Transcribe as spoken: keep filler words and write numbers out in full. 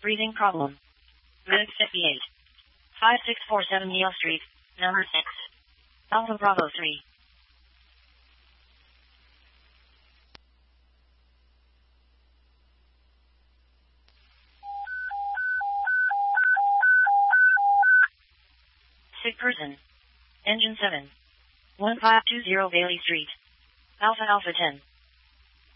Breathing problem. Rig fifty-eight. five six four seven Yale Street, number six. Alpha Bravo three. Sick person. Engine seven. one five two zero Bailey Street. Alpha Alpha ten.